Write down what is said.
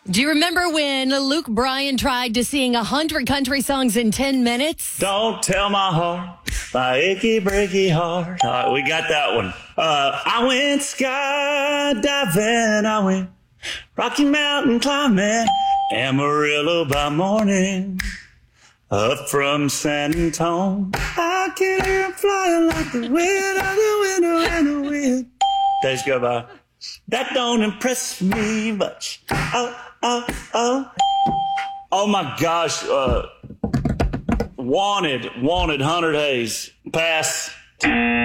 Do you remember when Luke Bryan tried to sing 100 country songs in 10 minutes? Don't tell my heart, my achy breaky heart. All right, we got that one. I went skydiving, I went Rocky Mountain climbing, Amarillo by morning, up from San Antonio. I can hear him flying like the wind out the window and the wind. Days go by. That don't impress me much. Oh my gosh. Wanted 100 Hayes. Pass.